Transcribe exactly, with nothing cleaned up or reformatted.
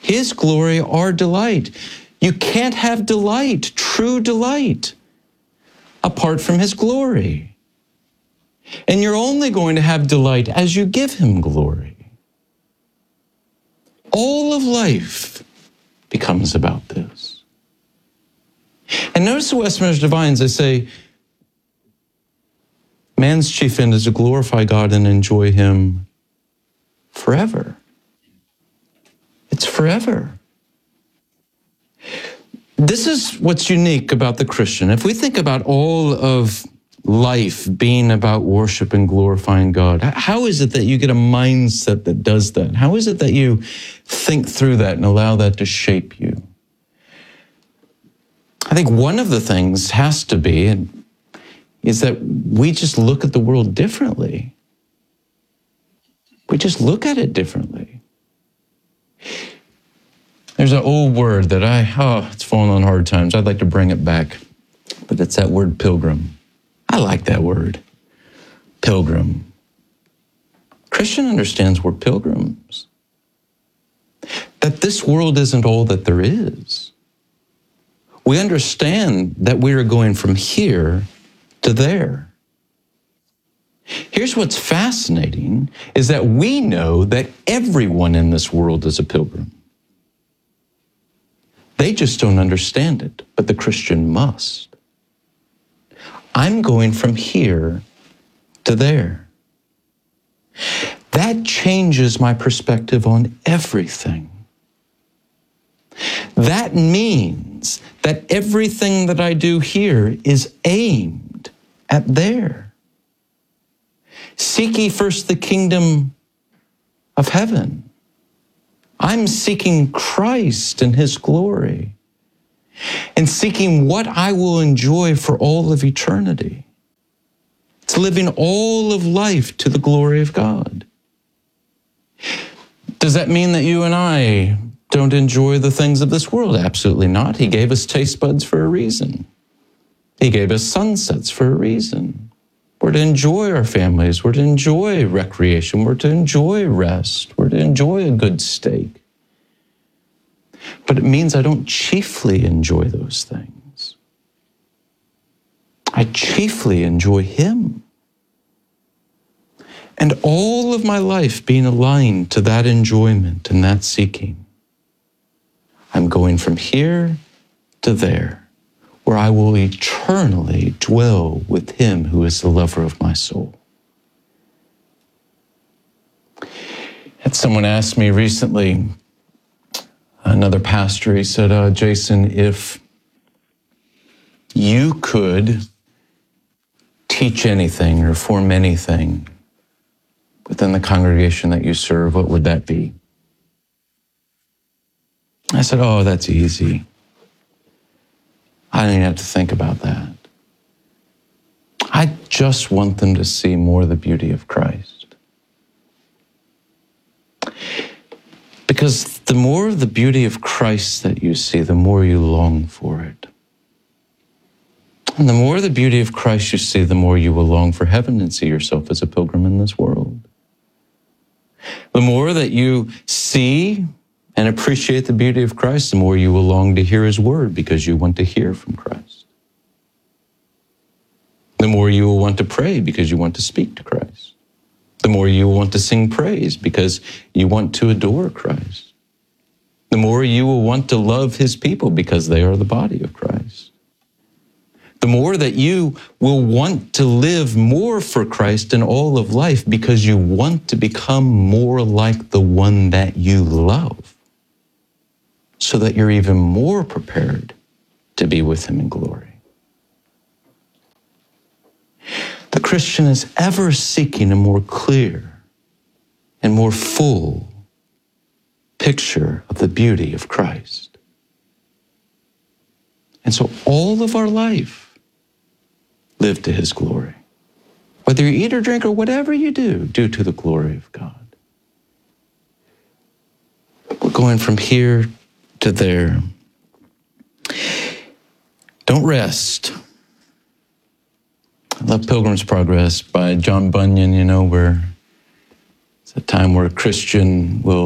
His glory, our delight. You can't have delight, true delight, apart from his glory. And you're only going to have delight as you give him glory. All of life becomes about this. And notice the Westminster Divines, they say, man's chief end is to glorify God and enjoy him forever. It's forever. This is what's unique about the Christian. If we think about all of life being about worship and glorifying God, how is it that you get a mindset that does that? How is it that you think through that and allow that to shape you? I think one of the things has to be, and is that we just look at the world differently. We just look at it differently. There's an old word that I, oh, it's fallen on hard times. I'd like to bring it back, but it's that word pilgrim. I like that word, pilgrim. Christian understands we're pilgrims. That this world isn't all that there is. We understand that we are going from here to there. Here's what's fascinating, is that we know that everyone in this world is a pilgrim. They just don't understand it, but the Christian must. I'm going from here to there. That changes my perspective on everything. That means that everything that I do here is aimed at there. Seek ye first the kingdom of heaven. I'm seeking Christ and his glory and seeking what I will enjoy for all of eternity. It's living all of life to the glory of God. Does that mean that you and I don't enjoy the things of this world? Absolutely not. He gave us taste buds for a reason. He gave us sunsets for a reason. We're to enjoy our families. We're to enjoy recreation. We're to enjoy rest. We're to enjoy a good steak. But it means I don't chiefly enjoy those things. I chiefly enjoy him. And all of my life being aligned to that enjoyment and that seeking. I'm going from here to there, where I will eternally dwell with him who is the lover of my soul. And someone asked me recently, another pastor, he said, uh, Jason, if you could teach anything or form anything within the congregation that you serve, what would that be? I said, oh, that's easy. I don't even have to think about that. I just want them to see more of the beauty of Christ. Because the more of the beauty of Christ that you see, the more you long for it. And the more of the beauty of Christ you see, the more you will long for heaven and see yourself as a pilgrim in this world. The more that you see and appreciate the beauty of Christ, the more you will long to hear his word because you want to hear from Christ. The more you will want to pray because you want to speak to Christ. The more you will want to sing praise because you want to adore Christ. The more you will want to love his people because they are the body of Christ. The more that you will want to live more for Christ in all of life because you want to become more like the one that you love, so that you're even more prepared to be with him in glory. The Christian is ever seeking a more clear and more full picture of the beauty of Christ. And so all of our life, live to his glory. Whether you eat or drink or whatever you do, do to the glory of God. We're going from here to there. Don't rest. I love Pilgrim's Progress by John Bunyan, you know, where it's a time where a Christian will